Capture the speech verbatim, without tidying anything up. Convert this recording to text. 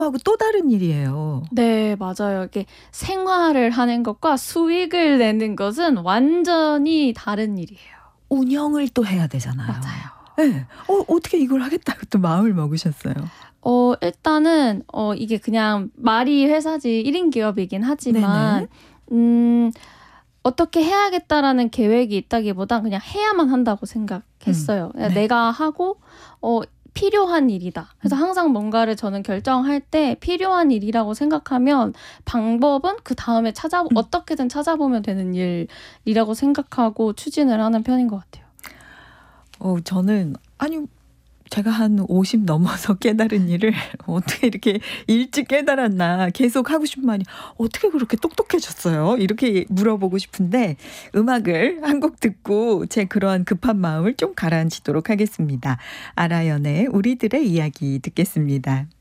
하고 또 다른 일이에요. 네, 맞아요. 이게 생활을 하는 것과 수익을 내는 것은 완전히 다른 일이에요. 운영을 또 해야 되잖아요. 맞아요. 예. 어 어떻게 이걸 하겠다고 또 마음을 먹으셨어요? 어 일단은 어 이게 그냥 말이 회사지 일 인 기업이긴 하지만 네네. 음 어떻게 해야겠다라는 계획이 있다기보단 그냥 해야만 한다고 음. 생각했어요. 그냥 네. 내가 하고 어 필요한 일이다. 그래서 음. 항상 뭔가를 저는 결정할 때 필요한 일이라고 생각하면 방법은 그다음에 찾아 음. 어떻게든 찾아보면 되는 일이라고 생각하고 추진을 하는 편인 것 같아요. 어 저는 아니 제가 한 오십 넘어서 깨달은 일을 어떻게 이렇게 일찍 깨달았나 계속 하고 싶은 말이 어떻게 그렇게 똑똑해졌어요? 이렇게 물어보고 싶은데 음악을 한 곡 듣고 제 그러한 급한 마음을 좀 가라앉히도록 하겠습니다. 아라연의 우리들의 이야기 듣겠습니다.